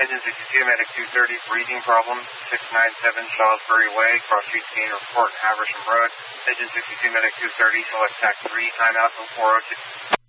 Engine 62, Medic 230, breathing problem, 697 Salisbury Way, cross street scene report, Haversham Road. Engine 62, Medic 230, select TAC 3, timeout 0402.